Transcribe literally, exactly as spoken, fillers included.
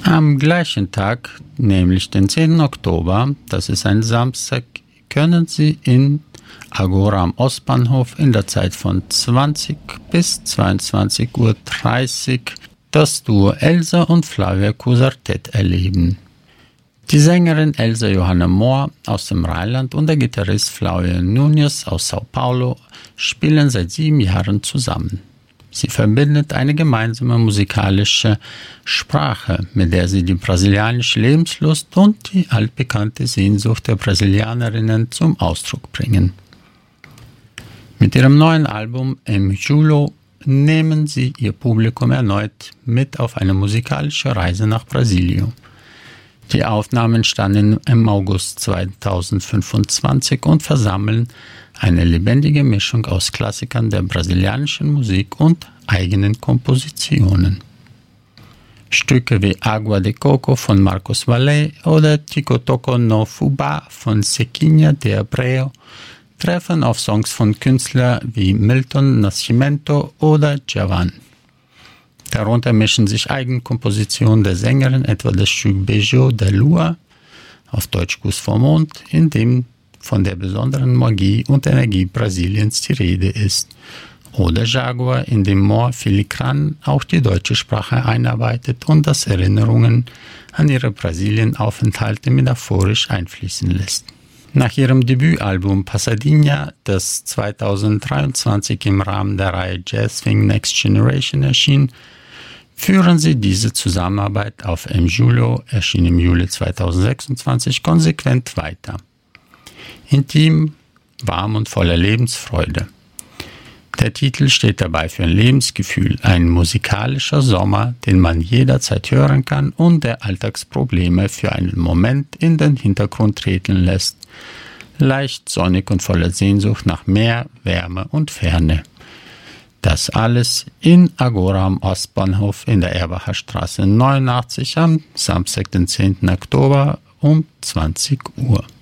Am gleichen Tag, nämlich den zehnten Oktober, das ist ein Samstag, können Sie in Agora am Ostbahnhof in der Zeit von zwanzig bis zweiundzwanzig Uhr dreißig das Duo Elsa und Flavia Cosartet erleben. Die Sängerin Elsa Johanna Mohr aus dem Rheinland und der Gitarrist Flavio Nunes aus Sao Paulo spielen seit sieben Jahren zusammen. Sie verbindet eine gemeinsame musikalische Sprache, mit der sie die brasilianische Lebenslust und die altbekannte Sehnsucht der Brasilianerinnen zum Ausdruck bringen. Mit ihrem neuen Album Em Julho nehmen sie ihr Publikum erneut mit auf eine musikalische Reise nach Brasilien. Die Aufnahmen standen im August zweitausendfünfundzwanzig und versammeln eine lebendige Mischung aus Klassikern der brasilianischen Musik und eigenen Kompositionen. Stücke wie Agua de Coco von Marcos Valle oder Tico Toco no Fubá von Zequinha de Abreu treffen auf Songs von Künstlern wie Milton Nascimento oder Djavan. Darunter mischen sich Eigenkompositionen der Sängerin, etwa das Stück Beijos da Lua, auf Deutsch Kuss vom Mond, in dem von der besonderen Magie und Energie Brasiliens die Rede ist. Oder Jaguar, in dem Mohr filigran auch die deutsche Sprache einarbeitet und das Erinnerungen an ihre Brasilienaufenthalte metaphorisch einfließen lässt. Nach ihrem Debütalbum Pasadinha, das zweitausenddreiundzwanzig im Rahmen der Reihe Jazz Swing Next Generation erschien, führen sie diese Zusammenarbeit auf Em Julho, erschien im Juli zweitausendsechsundzwanzig, konsequent weiter. Intim, warm und voller Lebensfreude. Der Titel steht dabei für ein Lebensgefühl, ein musikalischer Sommer, den man jederzeit hören kann und der Alltagsprobleme für einen Moment in den Hintergrund treten lässt. Leicht sonnig und voller Sehnsucht nach Meer, Wärme und Ferne. Das alles in Agora am Ostbahnhof in der Erbacher Straße neunundachtzig am Samstag, den zehnten Oktober um zwanzig Uhr.